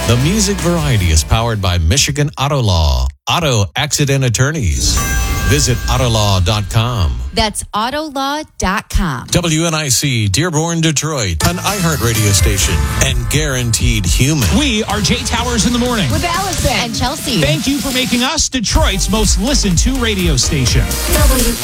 The Music Variety is powered by Michigan Auto Law. Auto Accident Attorneys. Visit Autolaw.com. That's Autolaw.com. WNIC, Dearborn, Detroit, an iHeart radio station, and Guaranteed Human. We are Jay Towers in the Morning. With Allison and Chelsea. Thank you for making us Detroit's most listened to radio station.